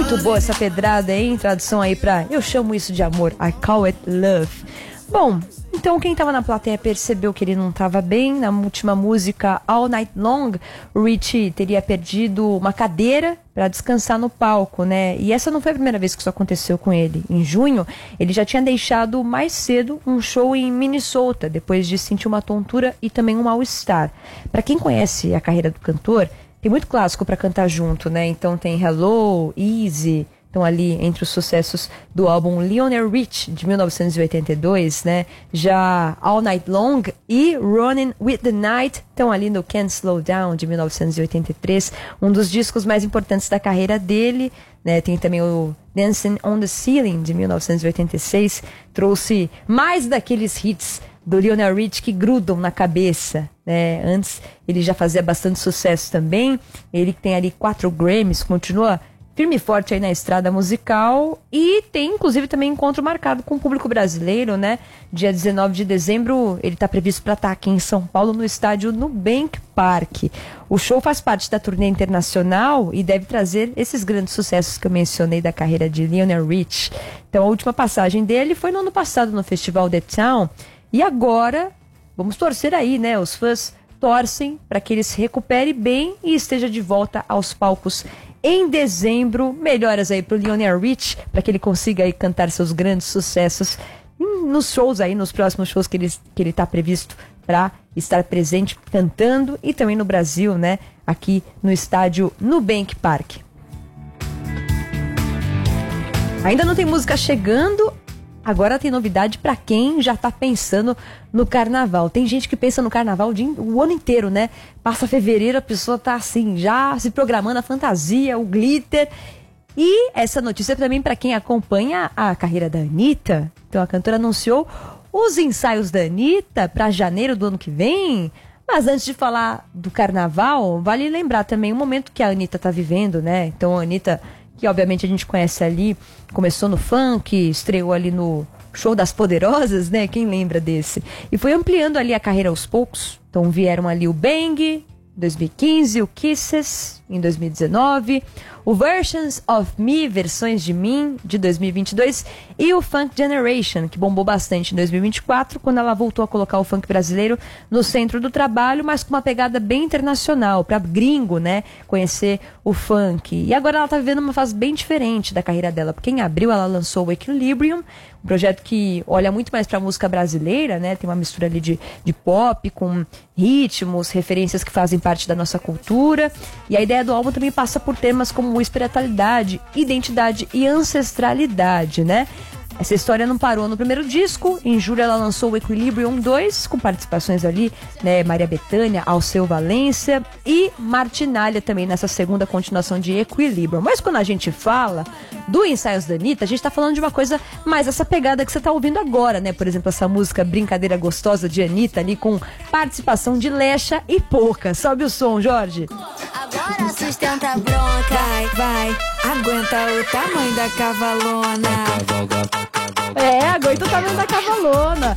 Muito boa essa pedrada, hein? Tradução aí pra Eu Chamo Isso de Amor, I Call It Love. Bom, então quem tava na plateia percebeu que ele não tava bem. Na última música, All Night Long, o Richie teria perdido uma cadeira para descansar no palco, né? E essa não foi a primeira vez que isso aconteceu com ele. Em junho, ele já tinha deixado mais cedo um show em Minnesota, depois de sentir uma tontura e também um mal-estar. Para quem conhece a carreira do cantor, tem muito clássico para cantar junto, né? Então tem Hello, Easy, estão ali entre os sucessos do álbum Lionel Rich, de 1982, né? Já All Night Long e Running with the Night estão ali no Can't Slow Down, de 1983, um dos discos mais importantes da carreira dele, né? Tem também o Dancing on the Ceiling, de 1986, trouxe mais daqueles hits do Lionel Rich que grudam na cabeça, né? Antes ele já fazia bastante sucesso também, ele que tem ali 4 Grammys, continua firme e forte aí na estrada musical e tem inclusive também encontro marcado com o público brasileiro, né? Dia 19 de dezembro ele está previsto para estar aqui em São Paulo no estádio Nubank Park. O show faz parte da turnê internacional e deve trazer esses grandes sucessos que eu mencionei da carreira de Lionel Rich. Então a última passagem dele foi no ano passado no Festival The Town e agora vamos torcer aí, né? Os fãs torcem para que ele se recupere bem e esteja de volta aos palcos em dezembro. Melhoras aí pro Lionel Rich, para que ele consiga aí cantar seus grandes sucessos nos shows aí, nos próximos shows que ele tá previsto para estar presente cantando e também no Brasil, né? Aqui no estádio Nubank Park. Ainda não tem música chegando. Agora tem novidade para quem já tá pensando no carnaval. Tem gente que pensa no carnaval o ano inteiro, né? Passa fevereiro, a pessoa tá assim, já se programando a fantasia, o glitter. E essa notícia também para quem acompanha a carreira da Anitta. Então a cantora anunciou os ensaios da Anitta para janeiro do ano que vem. Mas antes de falar do carnaval, vale lembrar também o momento que a Anitta tá vivendo, né? Então a Anitta, que obviamente a gente conhece ali, começou no funk, estreou ali no Show das Poderosas, né? Quem lembra desse? E foi ampliando ali a carreira aos poucos. Então vieram ali o Bang, em 2015, o Kisses, em 2019, o Versions of Me, Versões de Mim, de 2022, e o Funk Generation, que bombou bastante em 2024, quando ela voltou a colocar o funk brasileiro no centro do trabalho, mas com uma pegada bem internacional, para gringo, né, conhecer o funk. E agora ela tá vivendo uma fase bem diferente da carreira dela, porque em abril ela lançou o Equilibrium, um projeto que olha muito mais para a música brasileira, né, tem uma mistura ali de pop com ritmos, referências que fazem parte da nossa cultura, e a ideia do álbum também passa por temas como espiritualidade, identidade e ancestralidade, né? Essa história não parou no primeiro disco. Em julho ela lançou o Equilibrium 2, com participações ali, né, Maria Bethânia, Alceu Valença e Martinalha também nessa segunda continuação de Equilibrium. Mas quando a gente fala do Ensaios da Anitta, a gente tá falando de uma coisa mais essa pegada que você tá ouvindo agora, né? Por exemplo, essa música Brincadeira Gostosa de Anitta ali com participação de Lecha e Poca. Sobe o som, Jorge. Agora sustenta a bronca, vai, aguenta o tamanho da cavalona. Aguenta o tamanho da cavalona.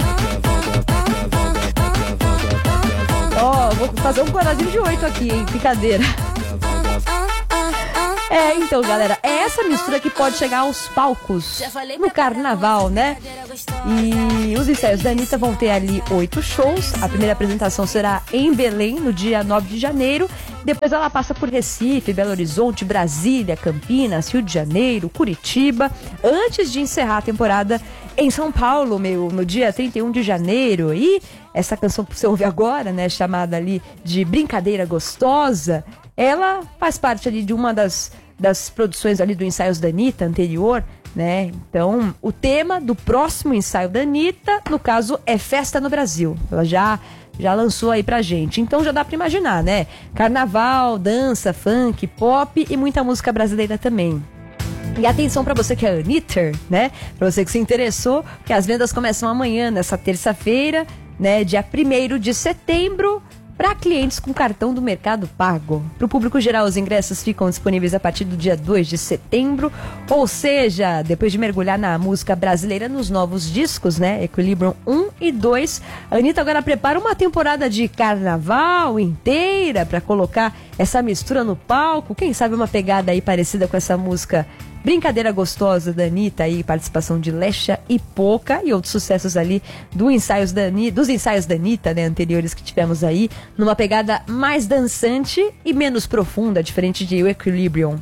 Ó, vou fazer um corazinho de 8 aqui, hein? Brincadeira. Então, galera, é essa mistura que pode chegar aos palcos no carnaval, né? E os ensaios da Anitta vão ter ali 8 shows. A primeira apresentação será em Belém, no dia 9 de janeiro. Depois ela passa por Recife, Belo Horizonte, Brasília, Campinas, Rio de Janeiro, Curitiba, antes de encerrar a temporada em São Paulo, no dia 31 de janeiro. E essa canção que você ouve agora, né, chamada ali de Brincadeira Gostosa, ela faz parte ali de uma das produções ali do Ensaios da Anitta anterior, né? Então, o tema do próximo ensaio da Anitta, no caso, é Festa no Brasil. Ela já lançou aí pra gente. Então já dá pra imaginar, né? Carnaval, dança, funk, pop e muita música brasileira também. E atenção pra você que é Anitta, né? Pra você que se interessou, que as vendas começam amanhã, nessa terça-feira, né? Dia 1º de setembro, para clientes com cartão do Mercado Pago. Para o público geral, os ingressos ficam disponíveis a partir do dia 2 de setembro, ou seja, depois de mergulhar na música brasileira nos novos discos, né, Equilibrium 1 e 2, a Anitta agora prepara uma temporada de carnaval inteira para colocar essa mistura no palco, quem sabe uma pegada aí parecida com essa música Brincadeira Gostosa da Anitta e participação de Lecha e Poca e outros sucessos ali dos ensaios da Anitta, né, anteriores que tivemos aí, numa pegada mais dançante e menos profunda, diferente de Equilibrium.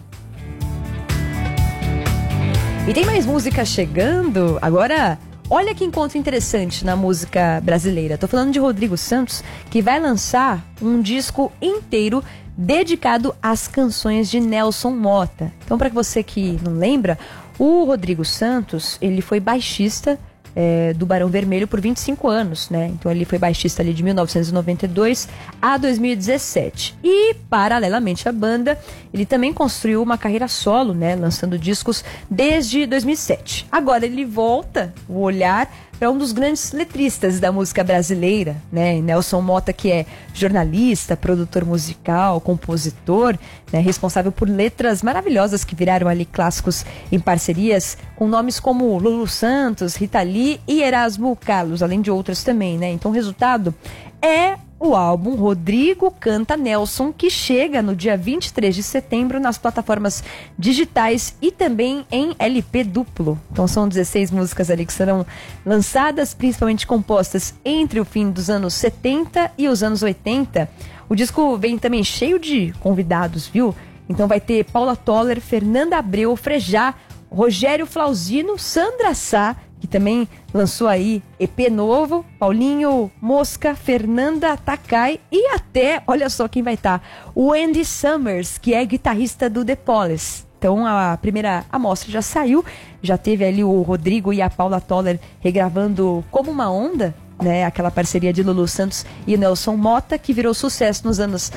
E tem mais música chegando. Agora, olha que encontro interessante na música brasileira. Tô falando de Rodrigo Santos, que vai lançar um disco inteiro dedicado às canções de Nelson Motta. Então, para você que não lembra, o Rodrigo Santos, ele foi baixista do Barão Vermelho por 25 anos, né? Então ele foi baixista ali de 1992 a 2017. E, paralelamente à banda, ele também construiu uma carreira solo, né? Lançando discos desde 2007. Agora ele volta o olhar para um dos grandes letristas da música brasileira, né? Nelson Motta, que é jornalista, produtor musical, compositor, né? Responsável por letras maravilhosas que viraram ali clássicos em parcerias com nomes como Lulu Santos, Rita Lee e Erasmo Carlos, além de outras também, né? Então o resultado é o álbum Rodrigo Canta Nelson, que chega no dia 23 de setembro nas plataformas digitais e também em LP duplo. Então são 16 músicas ali que serão lançadas, principalmente compostas entre o fim dos anos 70 e os anos 80. O disco vem também cheio de convidados, viu? Então vai ter Paula Toller, Fernanda Abreu, Frejá, Rogério Flauzino, Sandra Sá, que também lançou aí EP novo, Paulinho Mosca, Fernanda Takai e até, olha só quem vai estar, o Andy Summers, que é guitarrista do The Police. Então a primeira amostra já saiu, já teve ali o Rodrigo e a Paula Toller regravando Como Uma Onda, né, aquela parceria de Lulu Santos e Nelson Motta, que virou sucesso nos anos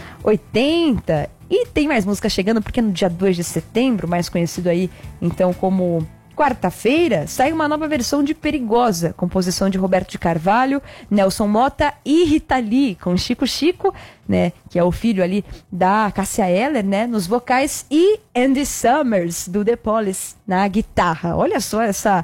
80. E tem mais música chegando, porque no dia 2 de setembro, mais conhecido aí então como quarta-feira, sai uma nova versão de Perigosa, composição de Roberto de Carvalho, Nelson Motta e Rita Lee, com Chico Chico, né, que é o filho ali da Cássia Eller, né, nos vocais, e Andy Summers, do The Police, na guitarra. Olha só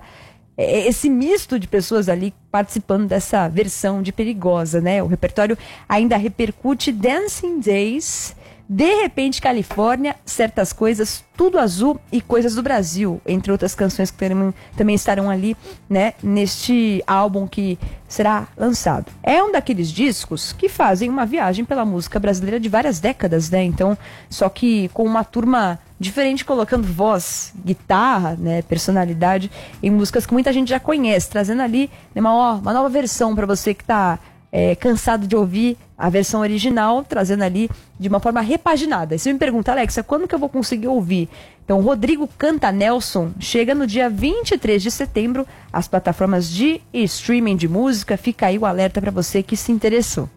esse misto de pessoas ali participando dessa versão de Perigosa, né? O repertório ainda repercute Dancing Days, De Repente Califórnia, Certas Coisas, Tudo Azul e Coisas do Brasil, entre outras canções que também estarão ali, né, neste álbum que será lançado. É um daqueles discos que fazem uma viagem pela música brasileira de várias décadas, né? Então, só que com uma turma diferente, colocando voz, guitarra, né, personalidade em músicas que muita gente já conhece, trazendo ali, né, uma nova versão para você que está cansado de ouvir a versão original, trazendo ali de uma forma repaginada. E você me pergunta, Alexa, quando que eu vou conseguir ouvir? Então, Rodrigo Canta Nelson chega no dia 23 de setembro às plataformas de streaming de música. Fica aí o alerta para você que se interessou.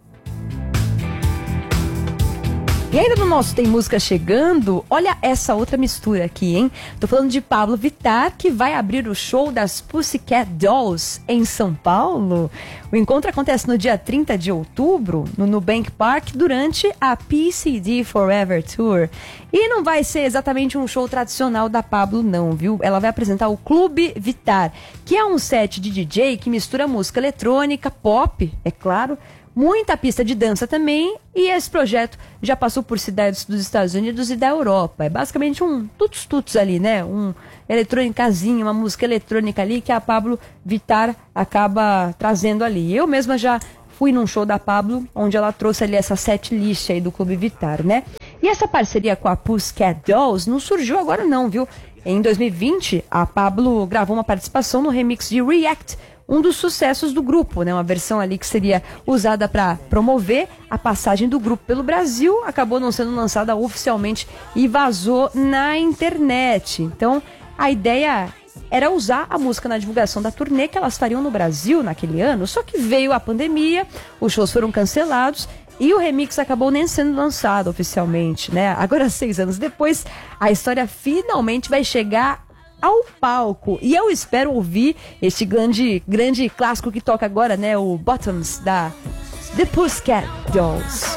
E ainda no nosso Tem Música Chegando, olha essa outra mistura aqui, hein? Tô falando de Pablo Vittar, que vai abrir o show das Pussycat Dolls em São Paulo. O encontro acontece no dia 30 de outubro, no Nubank Park, durante a PCD Forever Tour. E não vai ser exatamente um show tradicional da Pablo, não, viu? Ela vai apresentar o Clube Vittar, que é um set de DJ que mistura música eletrônica, pop, é claro, muita pista de dança também, e esse projeto já passou por cidades dos Estados Unidos e da Europa. É basicamente um tuts-tuts ali, né? Um eletrônicazinho, uma música eletrônica ali que a Pablo Vittar acaba trazendo ali. Eu mesma já fui num show da Pablo, onde ela trouxe ali essa setlist aí do Clube Vittar, né? E essa parceria com a Pussycat Dolls não surgiu agora não, viu? Em 2020, a Pablo gravou uma participação no remix de React, um dos sucessos do grupo, né? Uma versão ali que seria usada para promover a passagem do grupo pelo Brasil, acabou não sendo lançada oficialmente e vazou na internet. Então, a ideia era usar a música na divulgação da turnê que elas fariam no Brasil naquele ano, só que veio a pandemia, os shows foram cancelados e o remix acabou nem sendo lançado oficialmente, né? Agora, 6 anos depois, a história finalmente vai chegar ao palco. E eu espero ouvir este grande clássico que toca agora, né? O Bottoms da The Pussycat Dolls.